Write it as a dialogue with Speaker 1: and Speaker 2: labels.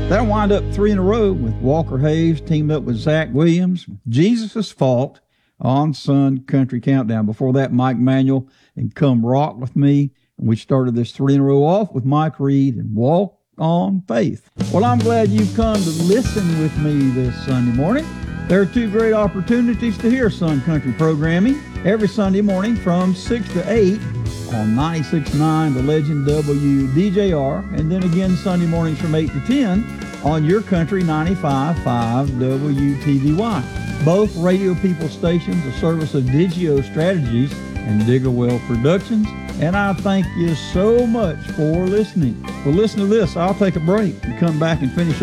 Speaker 1: That'll wind up 3 in a row with Walker Hayes teamed up with Zach Williams. Jesus' Fault on Sun Country Countdown. Before that, Mike Manuel and Come Rock With Me. And we started this 3 in a row off with Mike Reed and Walk on Faith. Well, I'm glad you've come to listen with me this Sunday morning. There are 2 great opportunities to hear Sun Country programming every Sunday morning from 6 to 8 on 96.9 The Legend WDJR, and then again Sunday mornings from 8 to 10 on Your Country 95.5 WTVY. Both radio people stations, a service of Digio Strategies and Diggerwell Productions, and I thank you so much for listening. Well, listen to this. I'll take a break and come back and finish